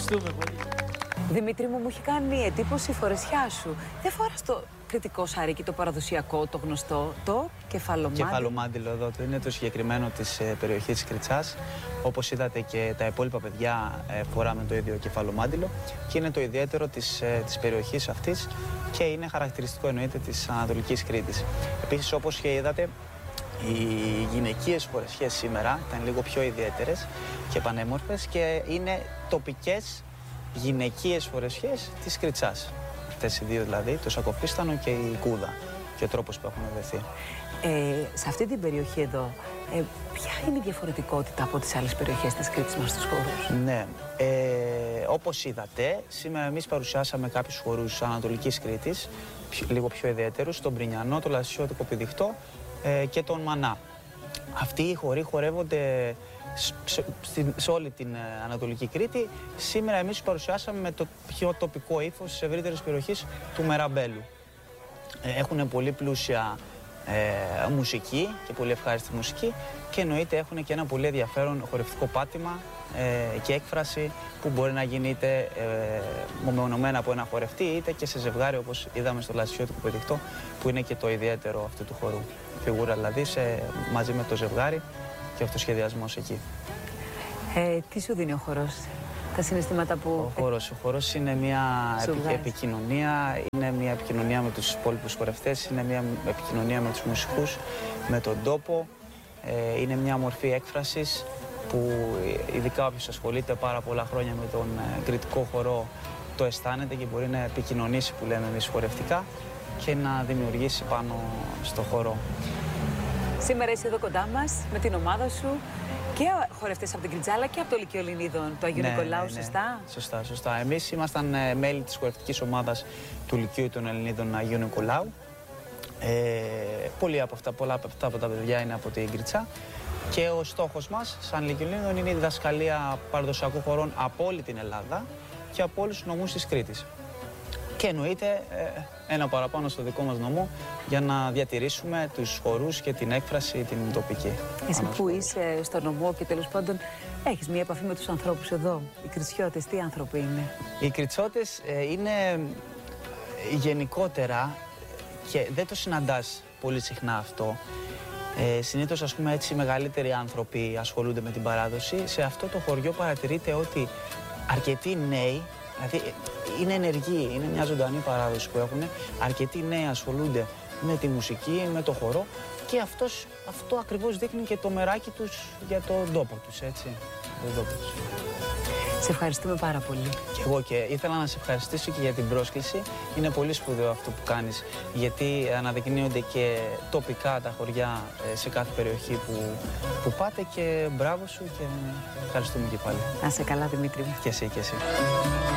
Ευχαριστούμε πολύ. Δημήτρη μου έχει κάνει εντύπωση η φορεσιά σου. Δεν φοράς το κρητικό σαρίκι, το παραδοσιακό, το γνωστό, το κεφαλομάντιλο. Κεφαλομάντιλο εδώ είναι το συγκεκριμένο της περιοχής της Κριτσάς. Όπως είδατε και τα υπόλοιπα παιδιά φοράμε το ίδιο κεφαλομάντιλο και είναι το ιδιαίτερο της περιοχής αυτής και είναι χαρακτηριστικό εννοείται της Ανατολικής Κρήτης. Επίσης, όπως και είδατε, οι γυναικείες φορεσιές σήμερα ήταν λίγο πιο ιδιαίτερες και πανέμορφες και είναι τοπικές γυναικείες φορεσιές της Κριτσάς. Αυτές οι δύο δηλαδή, το σακοφίστανο και η κούδα και ο τρόπος που έχουν δεθεί. Σε αυτή την περιοχή εδώ, ποια είναι η διαφορετικότητα από τις άλλες περιοχές της Κρήτης μας στους χορούς? Ναι, όπως είδατε, σήμερα εμείς παρουσιάσαμε κάποιους χορούς Ανατολικής Κρήτης, λίγο πιο ιδιαίτερους, τον Πρινιανό, τον Λασσιό, τον Κοπηδιχτό και τον Μανά. Αυτοί οι χοροί χορεύονται σε όλη την Ανατολική Κρήτη. Σήμερα εμείς τους παρουσιάσαμε με το πιο τοπικό ύφος της ευρύτερης περιοχής του Μεραμπέλου. Έχουν πολύ πλούσια μουσική και πολύ ευχάριστη μουσική και εννοείται έχουν και ένα πολύ ενδιαφέρον χορευτικό πάτημα και έκφραση που μπορεί να γίνει είτε μονομένα από ένα χορευτή είτε και σε ζευγάρι, όπως είδαμε στο Λασσιό του Κοπηδιχτό, που είναι και το ιδιαίτερο αυτού του χορού. Φιγούρα δηλαδή μαζί με το ζευγάρι και ο αυτοσχεδιασμός εκεί. Τι σου δίνει ο χορός, τα συναισθήματα που... Ο χορός είναι μια επικοινωνία, είναι μια επικοινωνία με τους υπόλοιπους χορευτές, είναι μια επικοινωνία με τους μουσικούς, με τον τόπο, είναι μια μορφή έκφρασης που ειδικά όποιος ασχολείται πάρα πολλά χρόνια με τον κρητικό χορό το αισθάνεται και μπορεί να επικοινωνήσει, που λέμε εμείς, χορευτικά και να δημιουργήσει πάνω στο χορό. Σήμερα είσαι εδώ κοντά μας με την ομάδα σου και χορευτές από την Κριτζάλα και από το Λυκείο Ελληνίδων του Αγίου Νικολάου, σωστά? Σωστά. Εμείς ήμασταν μέλη της χορευτικής ομάδας του Λυκείου των Ελληνίδων Αγίου Νικολάου. Πολλά από αυτά τα παιδιά είναι από την Κριτσά και ο στόχος μας σαν Λυκείο Ελληνίδων είναι η διδασκαλία παραδοσιακών χορών από όλη την Ελλάδα και από όλους τους νομούς της Κρήτης. Και εννοείται ένα παραπάνω στο δικό μας νομό για να διατηρήσουμε τους χορούς και την έκφραση την τοπική. Εσύ που είσαι στο νομό και τέλος πάντων έχεις μια επαφή με τους ανθρώπους εδώ, οι Κριτσιώτες, τι άνθρωποι είναι? Οι Κριτσιώτες είναι γενικότερα και δεν το συναντάς πολύ συχνά αυτό. Συνήθως, ας πούμε, έτσι, οι μεγαλύτεροι άνθρωποι ασχολούνται με την παράδοση. Σε αυτό το χωριό παρατηρείται ότι αρκετοί νέοι, δηλαδή είναι ενεργοί, είναι μια ζωντανή παράδοση που έχουν. Αρκετοί νέοι ασχολούνται με τη μουσική, με το χορό και αυτό ακριβώς δείχνει και το μεράκι τους για τον τόπο τους, έτσι. Σε ευχαριστούμε πάρα πολύ. Και εγώ και ήθελα να σε ευχαριστήσω και για την πρόσκληση. Είναι πολύ σπουδαίο αυτό που κάνεις, γιατί αναδεικνύονται και τοπικά τα χωριά σε κάθε περιοχή που πάτε και μπράβο σου και ευχαριστούμε και πάλι. Να είσαι καλά, Δημήτρη. Και εσύ.